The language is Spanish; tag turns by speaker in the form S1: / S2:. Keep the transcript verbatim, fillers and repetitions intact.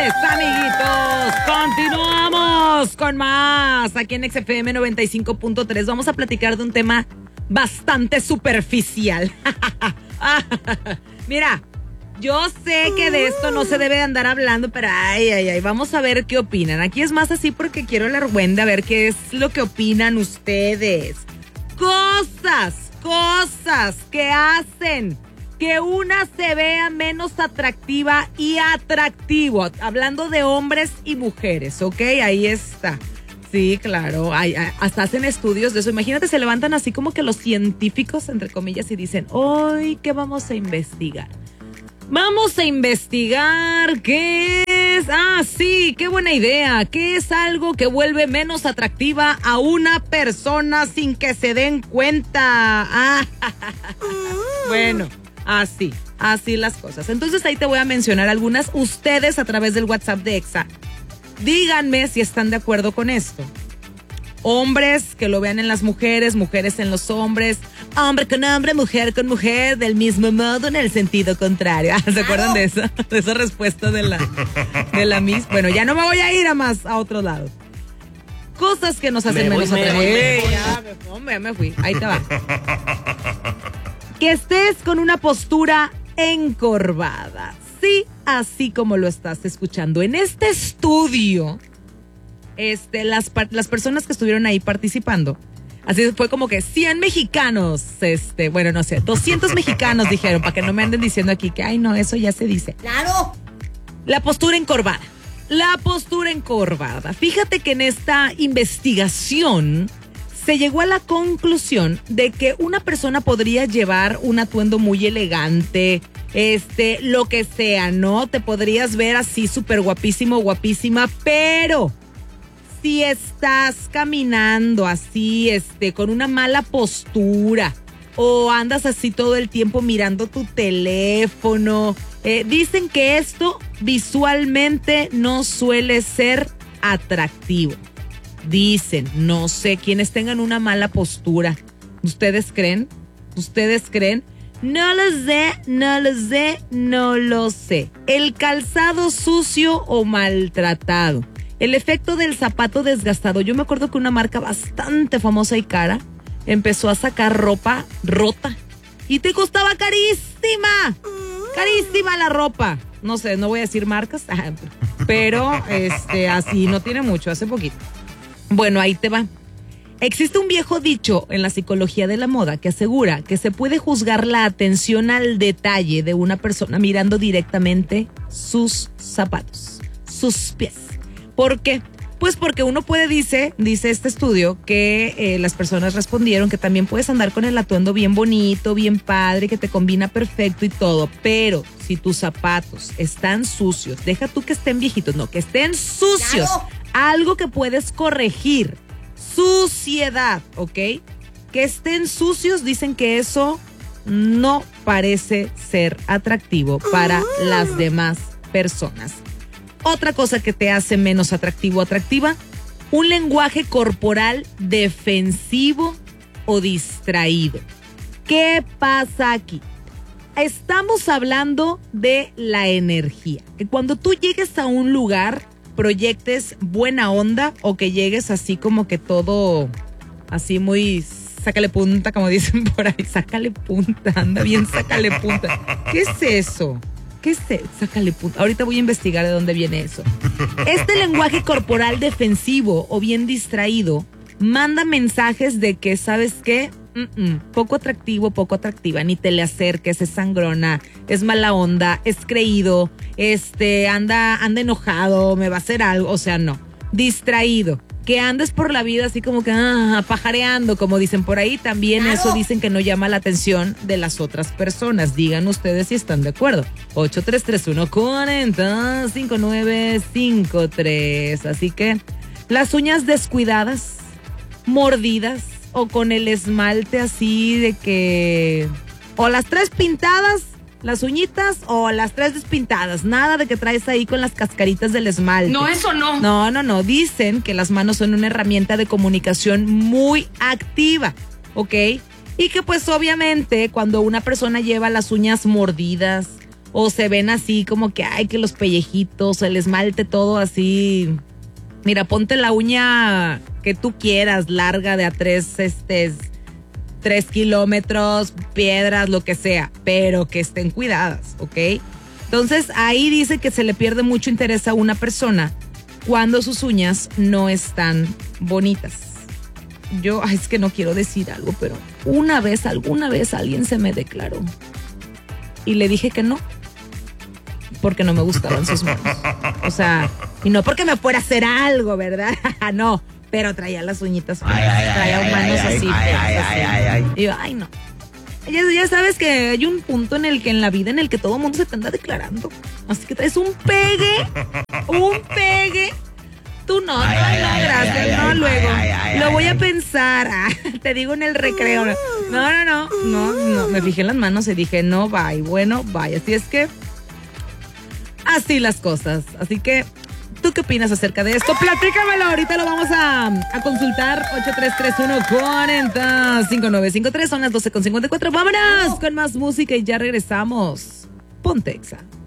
S1: tardes, amiguitos. Continuamos con más aquí en X F M noventa y cinco punto tres. Vamos a platicar de un tema bastante superficial. Mira, yo sé que de esto no se debe de andar hablando, pero ay, ay, ay, vamos a ver qué opinan. Aquí es más así porque quiero la argüenda, a ver qué es lo que opinan ustedes. Cosas, cosas que hacen que una se vea menos atractiva y atractivo. Hablando de hombres y mujeres, ¿ok? Ahí está. Sí, claro. Ay, ay, hasta hacen estudios de eso. Imagínate, se levantan así como que los científicos, entre comillas, y dicen, hoy, ¿qué vamos a investigar? Vamos a investigar qué es... Ah, sí, qué buena idea. ¿Qué es algo que vuelve menos atractiva a una persona sin que se den cuenta? Ah, bueno, así, así las cosas. Entonces ahí te voy a mencionar algunas. Ustedes a través del WhatsApp de Exa, díganme si están de acuerdo con esto. Hombres que lo vean en las mujeres, mujeres en los hombres, hombre con hombre, mujer con mujer, del mismo modo en el sentido contrario. ¿Se acuerdan de eso? De esa respuesta de la, de la Miss. Bueno, ya no me voy a ir a más, a otro lado. Cosas que nos hacen menos atractivos. Ya, hombre, me fui. Ahí te va. Que estés con una postura encorvada. Sí, así como lo estás escuchando. En este estudio, este, las, las personas que estuvieron ahí participando, así fue como que cien mexicanos, este, bueno, no sé, doscientos mexicanos dijeron, para que no me anden diciendo aquí que, ay, no, eso ya se dice.
S2: ¡Claro!
S1: La postura encorvada. La postura encorvada. Fíjate que en esta investigación se llegó a la conclusión de que una persona podría llevar un atuendo muy elegante, este, lo que sea, ¿no? Te podrías ver así súper guapísimo, guapísima, pero si estás caminando así, este, con una mala postura, o andas así todo el tiempo mirando tu teléfono, eh, dicen que esto visualmente no suele ser atractivo. Dicen, no sé, quienes tengan una mala postura. ¿Ustedes creen? ¿Ustedes creen? No lo sé, no lo sé, no lo sé. El calzado sucio o maltratado. El efecto del zapato desgastado. Yo me acuerdo que una marca bastante famosa y cara empezó a sacar ropa rota. Y te costaba carísima. Carísima la ropa. No sé, no voy a decir marcas. Pero este, así no tiene mucho, hace poquito. Bueno, ahí te va. Existe un viejo dicho en la psicología de la moda que asegura que se puede juzgar la atención al detalle de una persona mirando directamente sus zapatos, sus pies. ¿Por qué? Pues porque uno puede, dice, dice este estudio, que eh, las personas respondieron que también puedes andar con el atuendo bien bonito, bien padre, que te combina perfecto y todo, pero si tus zapatos están sucios, deja tú que estén viejitos, no, que estén sucios, ¡claro! Algo que puedes corregir, suciedad, ¿ok? Que estén sucios, dicen que eso no parece ser atractivo para uh. las demás personas. Otra cosa que te hace menos atractivo o atractiva, un lenguaje corporal defensivo o distraído. ¿Qué pasa aquí? Estamos hablando de la energía. Que cuando tú llegues a un lugar, proyectes buena onda o que llegues así como que todo así muy sácale punta, como dicen por ahí. Sácale punta, anda bien, sácale punta. ¿Qué es eso? ¿Qué es eso? Sácale punta. Ahorita voy a investigar de dónde viene eso. Este lenguaje corporal defensivo o bien distraído manda mensajes de que, ¿sabes qué? Mm-mm, poco atractivo, poco atractiva, ni te le acerques, es sangrona, es mala onda, es creído, este, anda, anda enojado, me va a hacer algo, o sea, no. Distraído, que andes por la vida así como que ah, pajareando, como dicen por ahí, también claro. Eso dicen que no llama la atención de las otras personas. Digan ustedes si están de acuerdo. ocho tres tres uno, cuatro cero, cinco nueve cinco tres. Así que las uñas descuidadas, mordidas, o con el esmalte así de que o las tres pintadas, las uñitas, o las tres despintadas. Nada de que traes ahí con las cascaritas del esmalte.
S2: No, eso no.
S1: No, no, no. Dicen que las manos son una herramienta de comunicación muy activa, ¿ok? Y que pues obviamente cuando una persona lleva las uñas mordidas o se ven así como que, ay, que los pellejitos, el esmalte todo así. Mira, ponte la uña que tú quieras, larga de a tres, este, tres kilómetros, piedras, lo que sea, pero que estén cuidadas, ¿ok? Entonces ahí dice que se le pierde mucho interés a una persona cuando sus uñas no están bonitas. Yo, ay, es que no quiero decir algo, pero una vez, alguna vez alguien se me declaró y le dije que no, porque no me gustaban sus manos. O sea, y no porque me fuera a hacer algo, ¿verdad? No, pero traía las uñitas feas, traía ay, manos ay, así, ay, ay, así. Ay, ay, ay. Y yo, ay, no. Ya, ya sabes que hay un punto en el que en la vida en el que todo el mundo se te anda declarando. Así que traes un pegue, un pegue. Tú no, ay, no, ay, no, ay, gracias, ay, no, ay, luego. Ay, ay, lo voy ay, a pensar, ah, te digo en el recreo. No, no, no, no, no, me fijé en las manos y dije, no, bye, bueno, bye. Así es que, así las cosas. Así que, ¿tú qué opinas acerca de esto? Platícamelo, ahorita lo vamos a, a consultar. ocho tres tres uno, cuatro cero, cinco nueve cinco tres, son las doce con cincuenta y cuatro. Vámonos con más música y ya regresamos. Ponte Exa.